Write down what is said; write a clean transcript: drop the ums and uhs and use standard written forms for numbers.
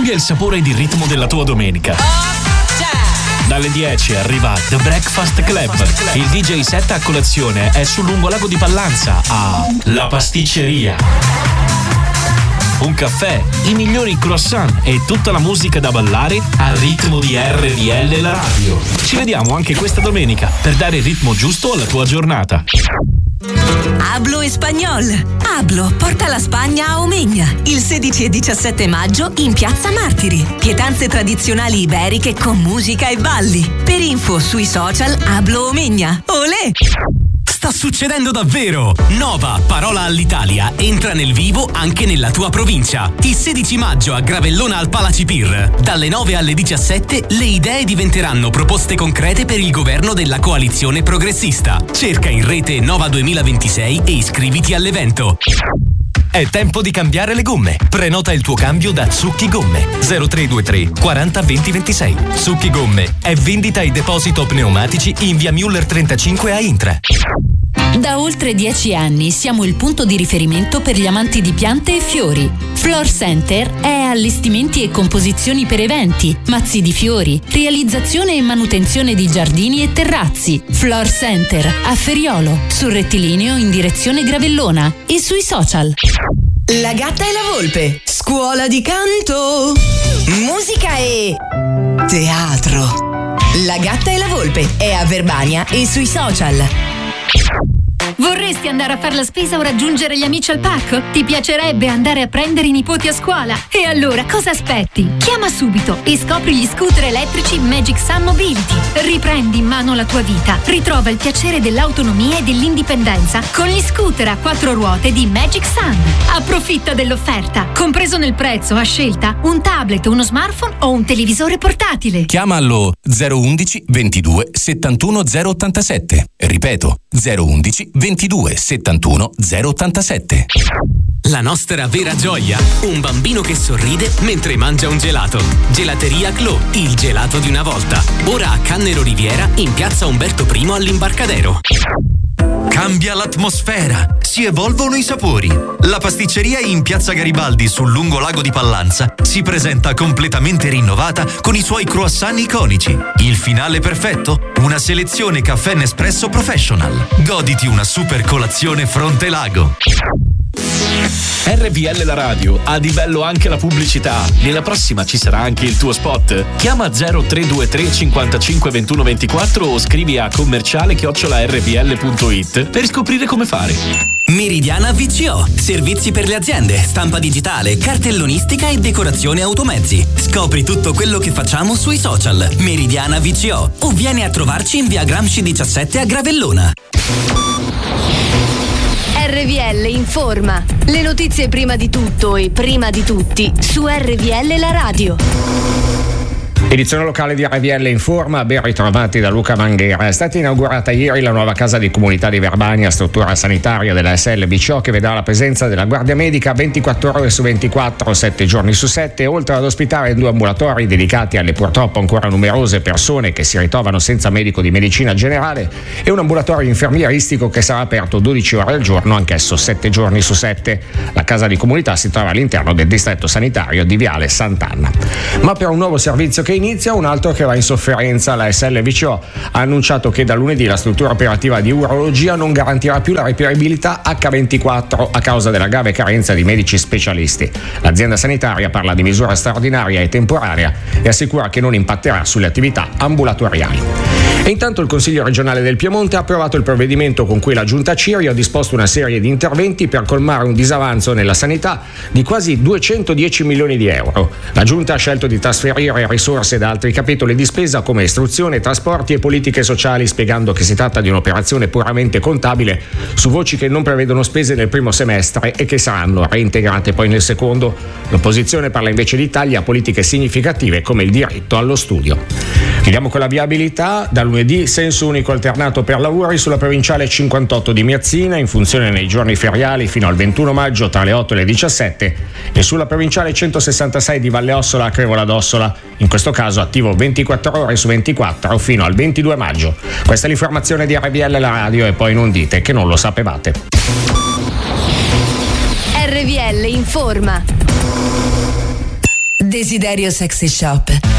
Cambia il sapore ed il ritmo della tua domenica. Dalle 10 arriva The Breakfast Club. Il DJ set a colazione è sul lungolago di Pallanza a La Pasticceria. Un caffè, i migliori croissant e tutta la musica da ballare al ritmo di RVL la radio. Ci vediamo anche questa domenica per dare il ritmo giusto alla tua giornata. Hablo Espagnol. Hablo porta la Spagna a Omegna il 16 e 17 maggio in Piazza Martiri. Pietanze tradizionali iberiche con musica e balli. Per info sui social Hablo Omegna. Olè! Sta succedendo davvero! Nova Parola all'Italia entra nel vivo anche nella tua provincia. Il 16 maggio a Gravellona al Palacipir. Dalle 9 alle 17 le idee diventeranno proposte concrete per il governo della coalizione progressista. Cerca in rete Nova 2026 e iscriviti all'evento. È tempo di cambiare le gomme. Prenota il tuo cambio da Zucchi Gomme 0323 40 20 26. Zucchi Gomme è vendita e deposito pneumatici in via Müller 35 a Intra. Da oltre 10 anni siamo il punto di riferimento per gli amanti di piante e fiori. Floor Center è allestimenti e composizioni per eventi, mazzi di fiori, realizzazione e manutenzione di giardini e terrazzi. Floor Center a Feriolo, sul rettilineo in direzione Gravellona e sui social. La gatta e la volpe, scuola di canto, musica e teatro. La gatta e la volpe è a Verbania e sui social. Vorresti andare a fare la spesa o raggiungere gli amici al parco? Ti piacerebbe andare a prendere i nipoti a scuola? E allora cosa aspetti? Chiama subito e scopri gli scooter elettrici Magic Sun Mobility. Riprendi in mano la tua vita. Ritrova il piacere dell'autonomia e dell'indipendenza con gli scooter a 4 ruote di Magic Sun. Approfitta dell'offerta. Compreso nel prezzo, a scelta, un tablet, uno smartphone o un televisore portatile. Chiamalo 011 22 71 087. Ripeto, 011 22 71 087. La nostra vera gioia, un bambino che sorride mentre mangia un gelato. Gelateria Clò, il gelato di una volta. Ora a Cannero Riviera in piazza Umberto I all'Imbarcadero. Cambia l'atmosfera, si evolvono i sapori. La pasticceria in piazza Garibaldi sul lungolago di Pallanza si presenta completamente rinnovata con i suoi croissant iconici. Il finale perfetto? Una selezione caffè Nespresso Professional. Goditi una super colazione fronte lago. RVL la radio ha di bello anche la pubblicità. Nella prossima ci sarà anche il tuo spot. Chiama 0323 55 21 24 o scrivi a commerciale@rvl.it per scoprire come fare. Meridiana VCO, servizi per le aziende, stampa digitale, cartellonistica e decorazione automezzi. Scopri tutto quello che facciamo sui social. Meridiana VCO o vieni a trovarci in via Gramsci 17 a Gravellona. RVL informa. Le notizie prima di tutto e prima di tutti su RVL la radio. Edizione locale di RVL Informa, ben ritrovati da Luca Manghera. È stata inaugurata ieri la nuova casa di comunità di Verbania, struttura sanitaria della SLBCO che vedrà la presenza della guardia medica 24 ore su 24, 7 giorni su 7, oltre ad ospitare 2 ambulatori dedicati alle purtroppo ancora numerose persone che si ritrovano senza medico di medicina generale e un ambulatorio infermieristico che sarà aperto 12 ore al giorno, anch'esso 7 giorni su 7. La casa di comunità si trova all'interno del distretto sanitario di Viale Sant'Anna. Ma per un nuovo servizio che inizia, un altro che va in sofferenza. La SLVCO ha annunciato che da lunedì la struttura operativa di urologia non garantirà più la reperibilità H24 a causa della grave carenza di medici specialisti. L'azienda sanitaria parla di misura straordinaria e temporanea e assicura che non impatterà sulle attività ambulatoriali. E intanto il Consiglio regionale del Piemonte ha approvato il provvedimento con cui la Giunta Cirio ha disposto una serie di interventi per colmare un disavanzo nella sanità di quasi 210 milioni di euro. La Giunta ha scelto di trasferire risorse da altri capitoli di spesa come istruzione, trasporti e politiche sociali, spiegando che si tratta di un'operazione puramente contabile su voci che non prevedono spese nel primo semestre e che saranno reintegrate poi nel secondo. L'opposizione parla invece di tagli a politiche significative come il diritto allo studio. Chiudiamo con la viabilità. Da lunedì senso unico alternato per lavori sulla provinciale 58 di Miazzina in funzione nei giorni feriali fino al 21 maggio tra le 8 e le 17 e sulla provinciale 166 di Valle Ossola a Crevola d'Ossola, in questo caso attivo 24 ore su 24 fino al 22 maggio. Questa è l'informazione di RVL la radio e poi non dite che non lo sapevate. RVL informa. Desiderio Sexy Shop.